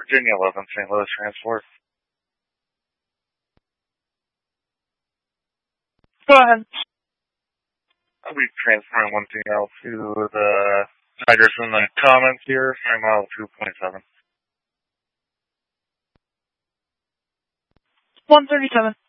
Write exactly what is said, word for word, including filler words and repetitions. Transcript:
Virginia eleven, Saint Louis Transport. Go ahead. I'll be transferring one thing out to the riders in the comments here. I'm out two point seven. one thirty-seven.